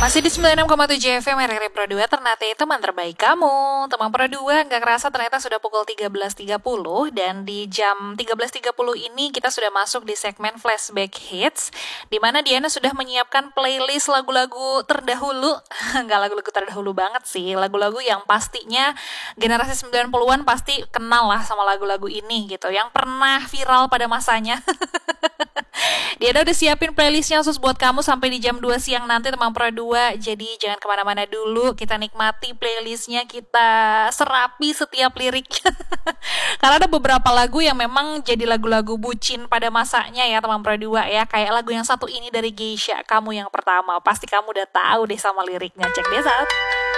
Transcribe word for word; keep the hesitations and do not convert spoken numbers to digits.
Masih di sembilan puluh enam koma tujuh F M R R I Pro dua, Ternate teman terbaik kamu. Teman Pro dua, gak kerasa ternyata sudah pukul tiga belas tiga puluh. Dan di jam tiga belas tiga puluh ini kita sudah masuk di segmen Flashback Hits, dimana Diana sudah menyiapkan playlist lagu-lagu terdahulu. Gak lagu-lagu terdahulu banget sih, lagu-lagu yang pastinya generasi sembilan puluhan pasti kenal lah sama lagu-lagu ini gitu, yang pernah viral pada masanya. Diana udah siapin playlistnya khusus buat kamu sampai di jam dua siang nanti teman Pro dua. Jadi jangan kemana-mana dulu, kita nikmati playlistnya, kita serapi setiap liriknya. Karena ada beberapa lagu yang memang jadi lagu-lagu bucin pada masanya ya teman Pro dua ya. Kayak lagu yang satu ini dari Geisha, Kamu Yang Pertama. Pasti kamu udah tahu deh sama liriknya, cek deh saat.